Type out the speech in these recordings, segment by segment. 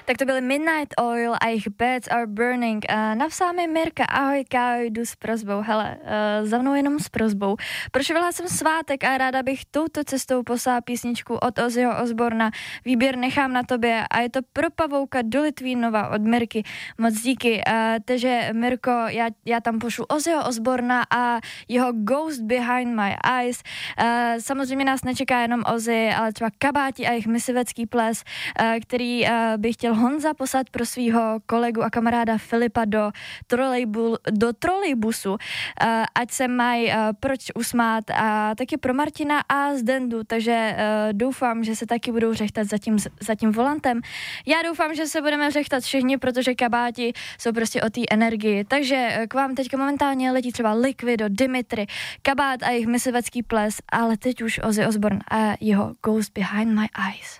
Tak to byly Midnight Oil a jejich Beds Are Burning. Napsala mi Mirka, ahoj Kájo, jdu s prosbou. Hele, za mnou jenom s prosbou. Prošvihla jsem svátek a ráda bych touto cestou poslala písničku od Ozzyho Osborna. Výběr nechám na tobě a je to pro Pavouka do Litvínova od Mirky. Moc díky. Takže Mirko, já tam pošlu Ozzyho Osborna a jeho Ghost Behind My Eyes. Samozřejmě nás nečeká jenom Ozzy, ale třeba Kabáti a jejich Myslivecký ples, který by chtěl Honza poslat pro svého kolegu a kamaráda Filipa do trolejbusu, ať se mají proč usmát, a taky pro Martina a Zdendu, takže doufám, že se taky budou řechtat za tím volantem. Já doufám, že se budeme řechtat všichni, protože Kabáti jsou prostě o té energii, takže k vám teďka momentálně letí třeba Liquido, Dimitri, Kabát a jejich Myslivecký ples, ale teď už Ozzy Osbourne a jeho Ghost Behind My Eyes.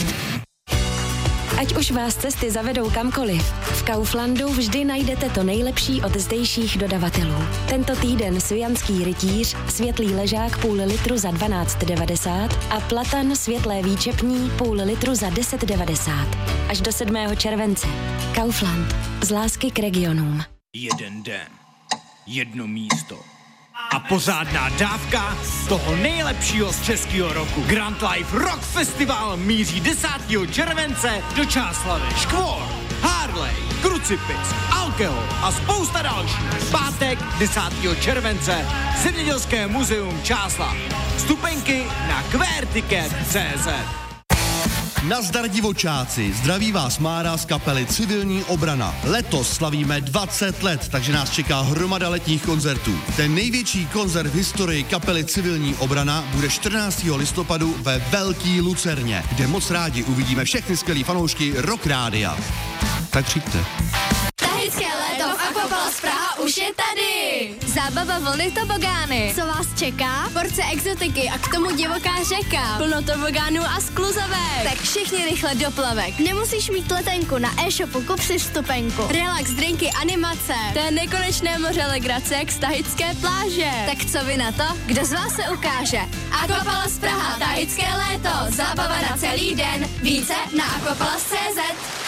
Ať už vás cesty zavedou kamkoliv, v Kauflandu vždy najdete to nejlepší od zdejších dodavatelů. Tento týden sujanský rytíř, světlý ležák půl litru za 12,90 a platan světlé výčepní půl litru za 10,90. Až do 7. července. Kaufland. Z lásky k regionům. Jeden den, jedno místo a pořádná dávka toho nejlepšího z českého roku. Grand Life Rock Festival míří 10. července do Čáslavi. Škvor, Harley, Krucipix, Alkohol a spousta dalších. Pátek 10. července Zemědělské muzeum Čáslav. Vstupenky na querticket.cz. Nazdar divočáci, zdraví vás Mára z kapely Civilní obrana. Letos slavíme 20 let, takže nás čeká hromada letních koncertů. Ten největší koncert v historii kapely Civilní obrana bude 14. listopadu ve Velký Lucerně, kde moc rádi uvidíme všechny skvělý fanoušky Rock Rádia. Tak přijďte. Tahické léto v Aquapalace Praha už je tady! Zábava, vlny, tobogány. Co vás čeká? Porce exotiky a k tomu divoká řeka. Plno tobogánů a skluzavek. Tak všichni rychle do plavek. Nemusíš mít letenku, na e-shopu kup si vstupenku. Relax, drinky, animace. To je nekonečné moře legrace jak z tahické pláže. Tak co vy na to? Kdo z vás se ukáže? Aquapalace Praha, tahické léto. Zábava na celý den. Více na aquapalace.cz.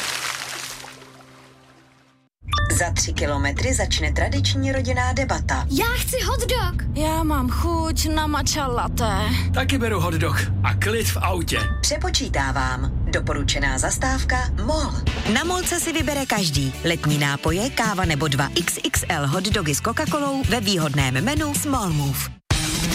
Za 3 kilometry začne tradiční rodinná debata. Já chci hot dog. Já mám chuť na matcha latte. Taky beru hot dog a klid v autě. Přepočítávám. Doporučená zastávka MOL. Na Molce si vybere každý. Letní nápoje, káva nebo 2 XXL hot dogy s Coca-Colou ve výhodném menu Small Move.